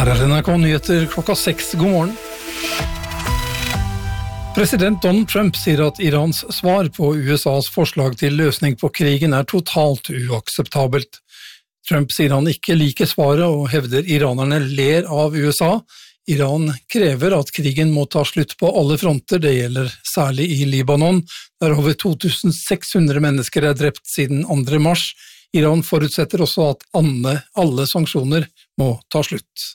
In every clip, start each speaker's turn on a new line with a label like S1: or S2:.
S1: Her NRK Nyheter 6:00. God morgen. President Donald Trump sier at Irans svar på USAs forslag til løsning på krigen totalt uakseptabelt. Trump sier han ikke liker svaret og hevder iranerne ler av USA. Iran krever at krigen må ta slutt på alle fronter, det gjelder særlig i Libanon, der over 2600 mennesker drept siden 2. mars. Iran forutsetter også at alle sanksjoner må ta slutt.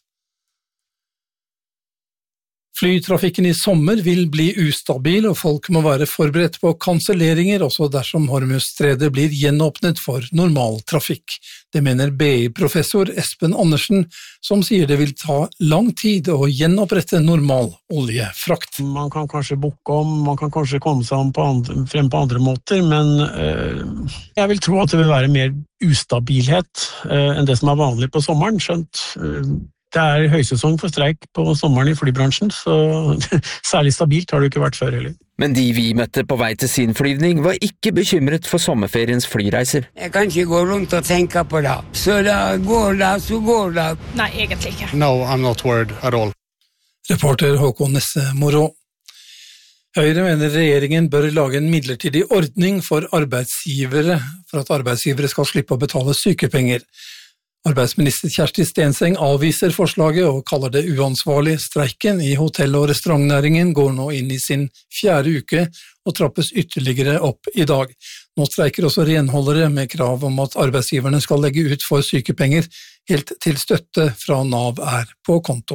S1: Flytrafikken i sommer vil bli ustabil, og folk må være forberedt på kanselleringer også dersom Hormuzstredet blir gjenåpnet for normal trafikk. Det mener BI-professor Espen Andersen, som sier det vil ta lang tid å gjenopprette normal oljefrakt.
S2: Man kan kanskje bukke om, man kan kanskje komme seg frem på andre måter, men jeg vil tro at det vil være mer ustabilhet enn det som vanlig på sommeren, skjønt det høysesong for streik på sommeren i flybransjen, så særlig stabilt har det ikke vært før heller.
S3: Men de vi møtte på vei til sin flyvning var ikke bekymret for sommerferiens flyreiser.
S4: Jeg kan ikke gå rundt og tenke på det. Så da går det, så går det.
S5: Nei, egentlig ikke.
S6: No, I'm not worried at all.
S1: Reporter Håkon Nesse Moro. Høyre mener regjeringen bør lage en midlertidig ordning for arbeidsgivere, for at arbeidsgivere skal slippe å betale sykepenger. Arbeidsminister Kjersti Stenseng avviser forslaget og kaller det uansvarlig. Streiken i hotell- og restaurantnæringen går nå inn i sin 4. uke og trappes ytterligere opp i dag. Nå streiker også renholdere med krav om at arbeidsgiverne skal legge ut for sykepenger helt til støtte fra Nav på konto.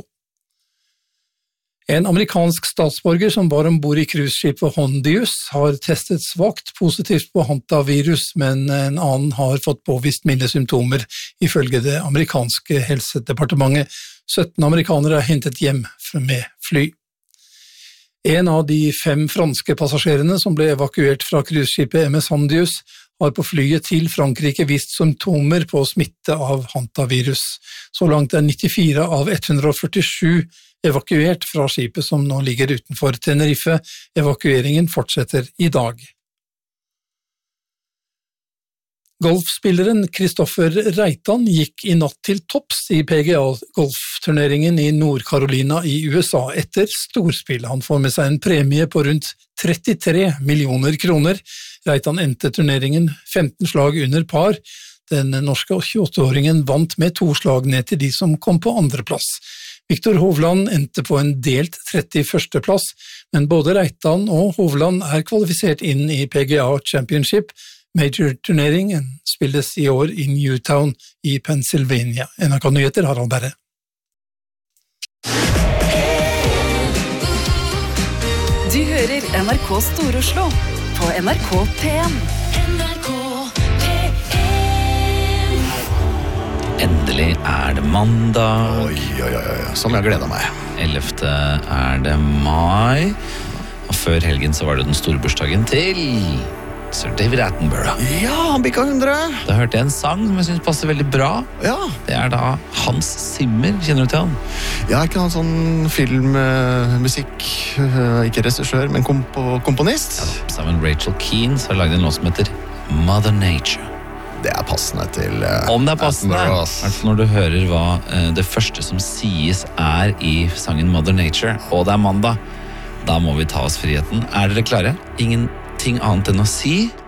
S1: En amerikansk statsborger som var ombord i cruiseskipet Hondius har testet svakt positivt på hantavirus, men en annen har fått påvist milde symptomer, ifølge det amerikanske helsedepartementet. 17 amerikanere hentet hjem med fly. En av de 5 franske passasjerene som ble evakuert fra cruiseskipet MS Hondius har på flyet til Frankrike vist symptomer på smitte av hantavirus. Så langt 94 av 147 evakuert fra skipet som nå ligger utenfor Tenerife. Evakueringen fortsetter i dag. Golfspilleren Kristoffer Reitan gikk i natt til topps i PGA-golfturneringen i Nord-Carolina i USA etter storspill. Han får med seg en premie på rundt 33 millioner kroner. Reitan endte turneringen 15 slag under par. Den norske 28-åringen vant med 2 slag ned til de som kom på andreplass. Viktor Hovland endte på en delt 31. plass, men både Reitan og Hovland kvalifisert inn i PGA Championship. Major-turneringen spilles i år i Newtown i Pennsylvania. NRK Nyheter, Harald Berre.
S5: Du hører NRK Stor-Oslo på NRK P1.
S3: Endelig det mandag.
S6: Oi, som jeg gleder meg.
S3: 11. Det mai. Og før helgen så var det den store bursdagen til Sir David Attenborough.
S6: Ja, han bikka 100.
S3: Da hørte jeg en sang som jeg synes passer veldig bra.
S6: Ja.
S3: Det da Hans Zimmer, kjenner du til han?
S6: Ja, ikke han sånn filmmusikk, ikke regissør, men komponist.
S3: Ja, sammen med Rachel Keane så har laget en låt som heter Mother Nature.
S6: Det passende til
S3: Om det passende, når du hører hva det første som sies i sangen Mother Nature, og det mandag, da må vi ta oss friheten. Dere klare? Ingenting annet enn å si